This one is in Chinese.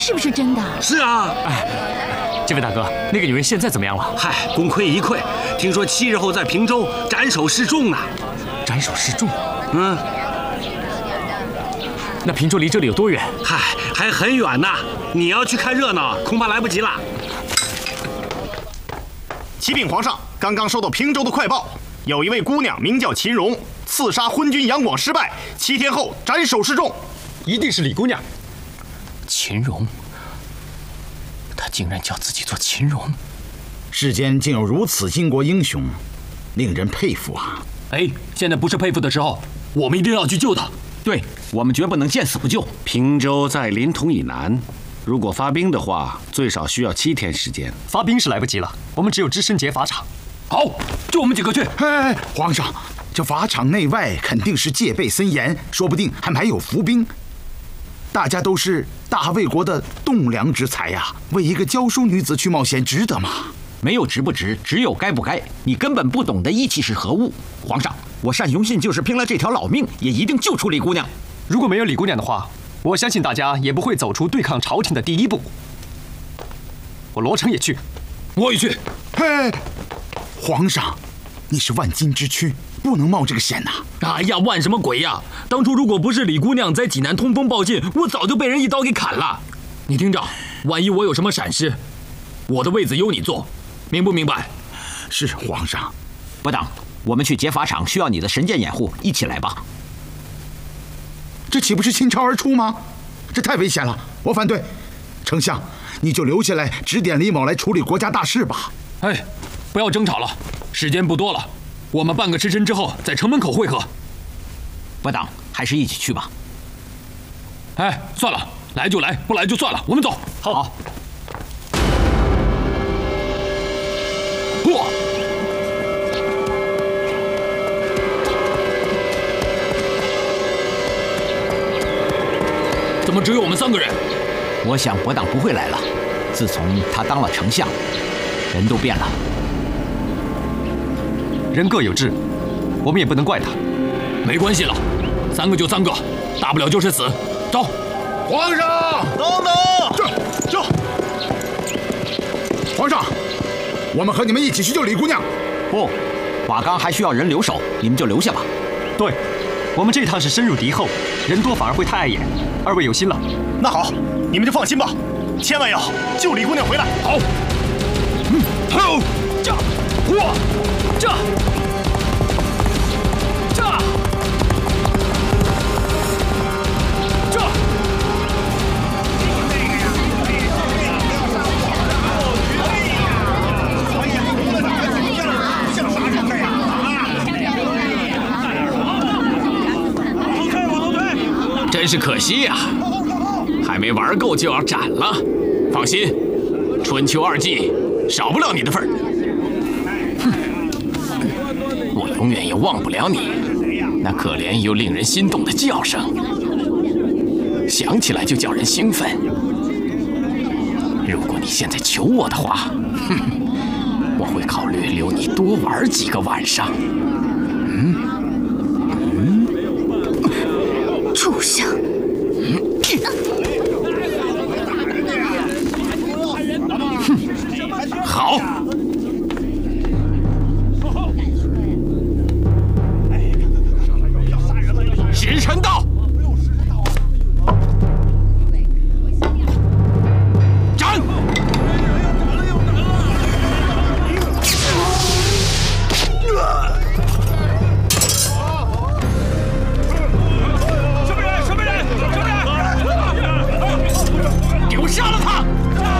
是不是真的？ 是啊。 哎，这位大哥，那个女人现在怎么样了？ 嗨，功亏一篑。听说7日后在平州斩首示众呢。 斩首示众？ 嗯。 那平州离这里有多远？ 嗨，还很远呢。你要去看热闹，恐怕来不及了。 启禀皇上，刚刚收到平州的快报，有一位姑娘名叫秦荣，刺杀昏君杨广失败，7天后斩首示众。 一定是李姑娘。 秦荣，她竟然叫自己做秦荣。 世间竟有如此巾帼英雄，令人佩服啊！ 哎，现在不是佩服的时候，我们一定要去救她。 对，我们绝不能见死不救。 平州在临潼以南，如果发兵的话，最少需要7天时间。 发兵是来不及了，我们只有只身劫法场。 好，就我们几个去。 哎，皇上，这法场内外肯定是戒备森严，说不定还埋有伏兵。大家都是大魏国的栋梁之才呀，为一个娇淑女子去冒险，值得吗？ 没有值不值，只有该不该。你根本不懂得义气是何物。皇上，我单雄信就是拼了这条老命，也一定救出李姑娘。 如果没有李姑娘的话，我相信大家也不会走出对抗朝廷的第一步。我罗成也去， 我也去。 嘿，皇上，你是万金之躯，不能冒这个险呐！ 哎呀，万什么鬼呀！当初如果不是李姑娘在济南通风报信，我早就被人一刀给砍了。你听着，万一我有什么闪失，我的位子由你坐，明不明白？ 是皇上。 不当，我们去劫法场需要你的神剑掩护，一起来吧。 这岂不是倾巢而出吗？这太危险了，我反对。丞相，你就留下来指点李某来处理国家大事吧。 哎，不要争吵了，时间不多了，我们半个时辰之后在城门口会合。 不当，还是一起去吧。 哎，算了，来就来，不来就算了，我们走。 好。 嚯！怎么只有我们3个人？ 我想伯党不会来了。自从他当了丞相，人都变了。 人各有志，我们也不能怪他。 没关系了，3个就3个，大不了就是死。走。 皇上， 等等， 这，皇上，我们和你们一起去救李姑娘。 不，瓦岗还需要人留守，你们就留下吧。 对，我们这趟是深入敌后，人多反而会太碍眼。二位有心了。 那好，你们就放心吧，千万要救李姑娘回来。 好。好，这，我，这，这，这。真是可惜呀，还没玩够就要斩了。放心，春秋2季少不了你的份儿。哼，我永远也忘不了你那可怜又令人心动的叫声，想起来就叫人兴奋。如果你现在求我的话，我会考虑留你多玩几个晚上。 畜生！